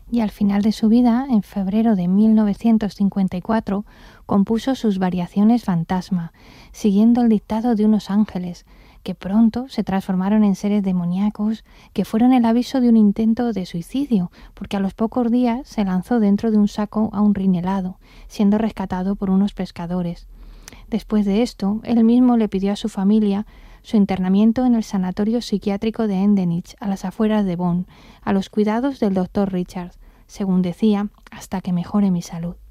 y al final de su vida, en febrero de 1954, compuso sus Variaciones Fantasma, siguiendo el dictado de unos ángeles, que pronto se transformaron en seres demoníacos que fueron el aviso de un intento de suicidio, porque a los pocos días se lanzó dentro de un saco a un río helado, siendo rescatado por unos pescadores. Después de esto, él mismo le pidió a su familia su internamiento en el sanatorio psiquiátrico de Endenich, a las afueras de Bonn, a los cuidados del Dr. Richards, según decía, hasta que mejore mi salud.